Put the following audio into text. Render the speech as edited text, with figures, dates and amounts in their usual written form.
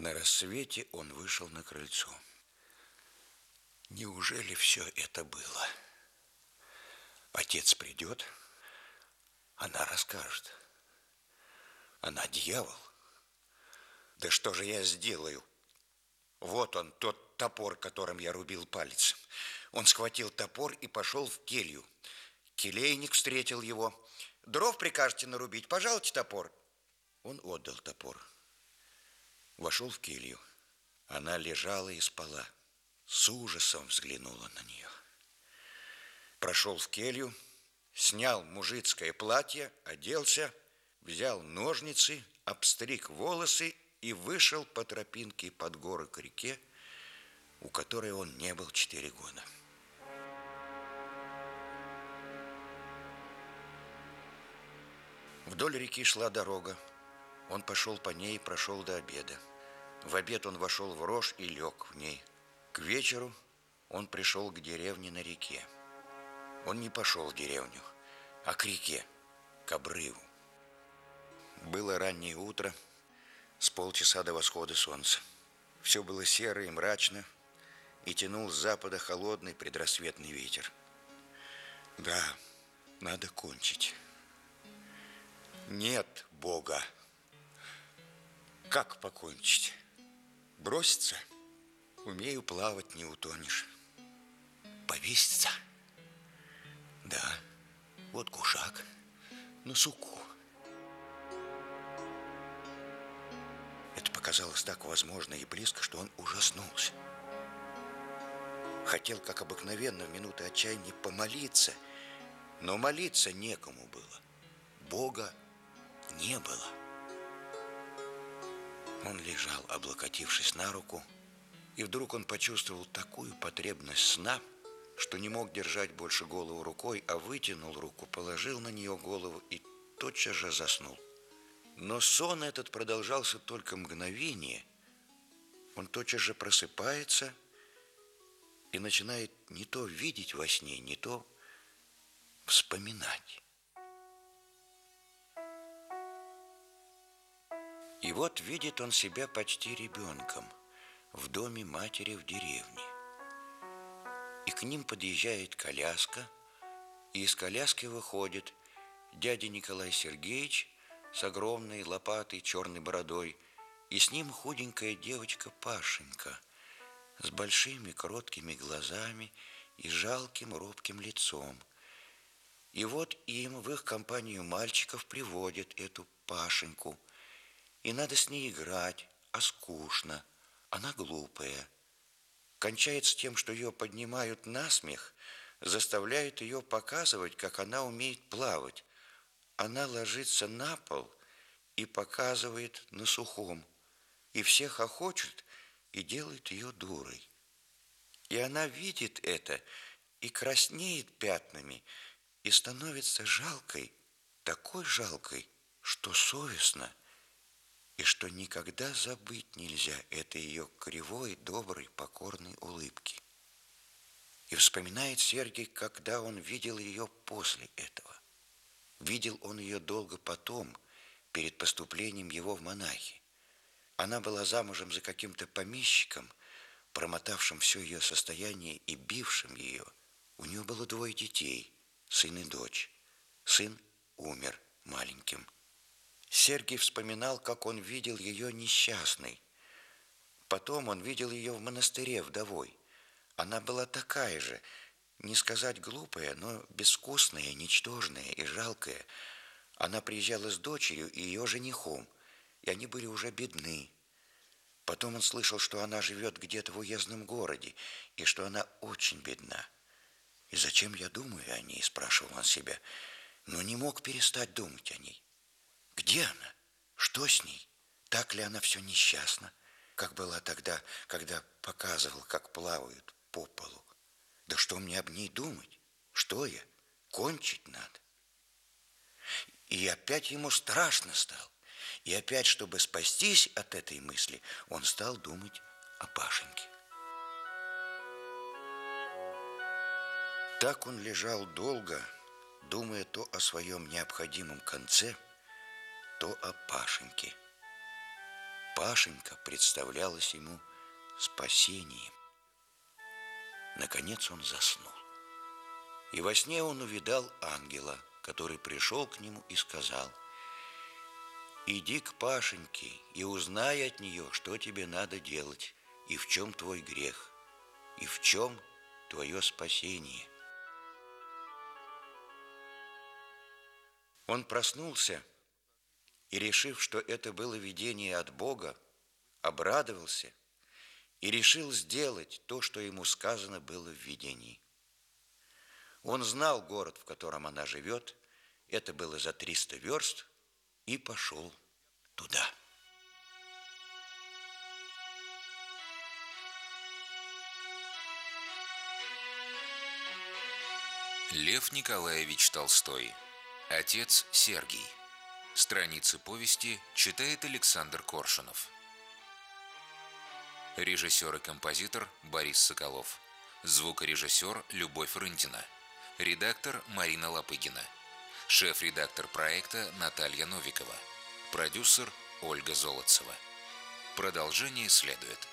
На рассвете он вышел на крыльцо. Неужели все это было? Отец придет, она расскажет. Она дьявол. Да что же я сделаю? Вот он, тот топор, которым я рубил палец. Он схватил топор и пошел в келью. Келейник встретил его. Дров прикажете нарубить? Пожалуйте топор. Он отдал топор. Вошел в келью. Она лежала и спала. С ужасом взглянула на нее. Прошел в келью, снял мужицкое платье, оделся, взял ножницы, обстриг волосы и вышел по тропинке под горы к реке, у которой он не был 4 года. Вдоль реки шла дорога. Он пошел по ней и прошел до обеда. В обед он вошел в рожь и лег в ней. К вечеру он пришел к деревне на реке. Он не пошел в деревню, а к реке, к обрыву. Было раннее утро, с полчаса до восхода солнца. Все было серо и мрачно, и тянул с запада холодный предрассветный ветер. Да, надо кончить. Нет Бога. Как покончить? Броситься? Умею плавать, не утонешь. Повеситься? Да, вот кушак на суку. Это показалось так возможно и близко, что он ужаснулся. Хотел, как обыкновенно, в минуты отчаяния помолиться, но молиться некому было. Бога не было. Он лежал, облокотившись на руку, и вдруг он почувствовал такую потребность сна, что не мог держать больше голову рукой, а вытянул руку, положил на нее голову и тотчас же заснул. Но сон этот продолжался только мгновение. Он тотчас же просыпается и начинает не то видеть во сне, не то вспоминать. И вот видит он себя почти ребенком в доме матери в деревне. И к ним подъезжает коляска, и из коляски выходит дядя Николай Сергеевич с огромной лопатой, черной бородой, и с ним худенькая девочка Пашенька с большими кроткими глазами и жалким робким лицом. И вот им в их компанию мальчиков приводят эту Пашеньку, и надо с ней играть, а скучно, она глупая. Кончается тем, что ее поднимают на смех, заставляют ее показывать, как она умеет плавать. Она ложится на пол и показывает на сухом, и все хохочут и делают ее дурой. И она видит это и краснеет пятнами, и становится жалкой, такой жалкой, что совестно, и что никогда забыть нельзя этой ее кривой, доброй, покорной улыбки. И вспоминает Сергий, когда он видел ее после этого. Видел он ее долго потом, перед поступлением его в монахи. Она была замужем за каким-то помещиком, промотавшим все ее состояние и бившим ее. У нее было 2 детей, сын и дочь. Сын умер маленьким. Сергий вспоминал, как он видел ее несчастной. Потом он видел ее в монастыре вдовой. Она была такая же, не сказать глупая, но безвкусная, ничтожная и жалкая. Она приезжала с дочерью и ее женихом, и они были уже бедны. Потом он слышал, что она живет где-то в уездном городе, и что она очень бедна. «И зачем я думаю о ней?» – спрашивал он себя, но не мог перестать думать о ней. Где она? Что с ней? Так ли она все несчастна, как была тогда, когда показывал, как плавают по полу? Да что мне об ней думать? Что я? Кончить надо. И опять ему страшно стало. И опять, чтобы спастись от этой мысли, он стал думать о Пашеньке. Так он лежал долго, думая то о своем необходимом конце, то о Пашеньке. Пашенька представлялась ему спасением. Наконец он заснул. И во сне он увидал ангела, который пришел к нему и сказал: «Иди к Пашеньке и узнай от нее, что тебе надо делать, и в чем твой грех, и в чем твое спасение». Он проснулся и, решив, что это было видение от Бога, обрадовался и решил сделать то, что ему сказано было в видении. Он знал город, в котором она живет, это было за 300 верст, и пошел туда. Лев Николаевич Толстой. Отец Сергий. Страницы повести читает Александр Коршунов. Режиссер и композитор Борис Соколов. Звукорежиссер Любовь Рындина. Редактор Марина Лопыгина. Шеф-редактор проекта Наталья Новикова. Продюсер Ольга Золотцева. Продолжение следует.